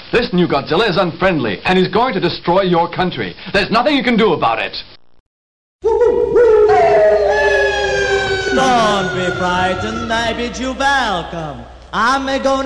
This new Godzilla is unfriendly, and he's going to destroy your country. There's nothing you can do about it. Don't be frightened, I bid you welcome. I'm gonna